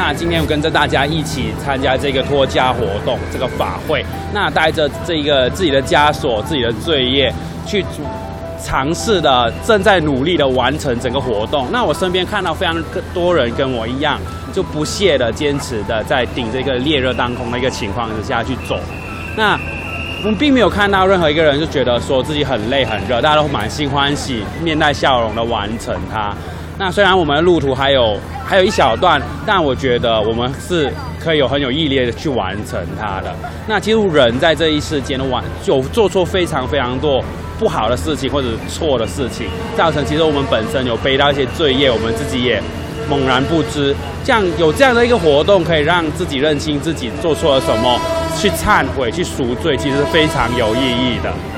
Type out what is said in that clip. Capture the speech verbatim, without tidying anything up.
那今天我跟着大家一起参加这个脱家活动，这个法会。那带着这个自己的枷锁、自己的罪业，去尝试的正在努力的完成整个活动。那我身边看到非常多人跟我一样，就不懈的坚持的在顶这个烈热当空的一个情况之下去走。那我们并没有看到任何一个人就觉得说自己很累很热，大家都满心欢喜、面带笑容的完成它。那虽然我们的路途还有还有一小段，但我觉得我们是可以有很有毅力的去完成它的。那其实人在这一世间的完有做错非常非常多不好的事情或者错的事情，造成其实我们本身有背到一些罪业，我们自己也猛然不知。这样有这样的一个活动，可以让自己认清自己做错了什么，去忏悔、去赎罪，其实是非常有意义的。